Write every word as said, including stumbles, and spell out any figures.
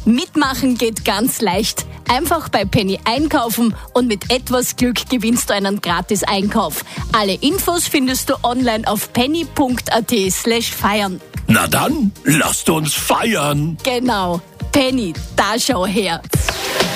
Mitmachen geht ganz leicht. Einfach bei Penny einkaufen und mit etwas Glück gewinnst du einen Gratis-Einkauf. Alle Infos findest du online auf penny punkt at slash feiern. Na dann, lasst uns feiern. Genau. Penny, da schau her.